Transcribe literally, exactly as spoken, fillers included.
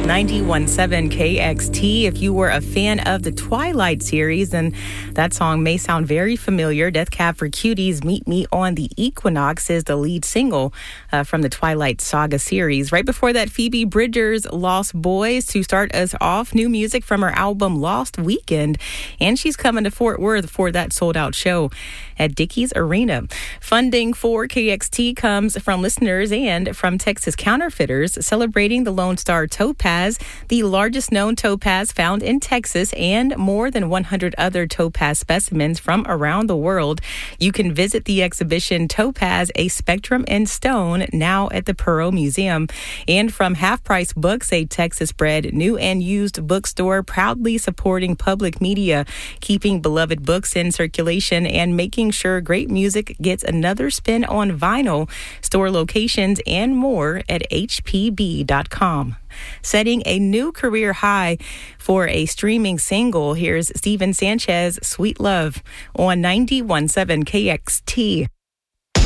ninety-one point seven K X T. If you were a fan of the Twilight series, then that song may sound very familiar. Death Cab for Cuties' Meet Me on the Equinox is the lead single uh, from the Twilight Saga series. Right before that, Phoebe Bridgers' Lost Boys to start us off. New music from her album Lost Weekend. And she's coming to Fort Worth for that sold-out show at Dickies Arena. Funding for K X T comes from listeners and from Texas Counterfeiters, celebrating the Lone Star Topaz, the largest known topaz found in Texas, and more than one hundred other topaz specimens from around the world. You can visit the exhibition Topaz, a Spectrum in Stone, now at the Perot Museum. And from Half Price Books, a Texas-bred new and used bookstore proudly supporting public media, keeping beloved books in circulation, and making sure great music gets another spin on vinyl. Store locations and more at H P B dot com. Setting a new career high for a streaming single, here's Steven Sanchez, Sweet Love on ninety-one point seven K X T.